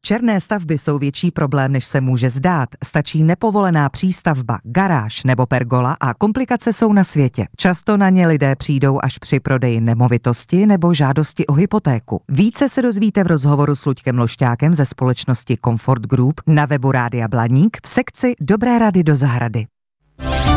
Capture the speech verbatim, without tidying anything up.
Černé stavby jsou větší problém, než se může zdát. Stačí nepovolená přístavba, garáž nebo pergola a komplikace jsou na světě. Často na ně lidé přijdou až při prodeji nemovitosti nebo žádosti o hypotéku. Více se dozvíte v rozhovoru s Luďkem Lošťákem ze společnosti Comfort Group na webu Rádia Blaník v sekci Dobré rady do zahrady.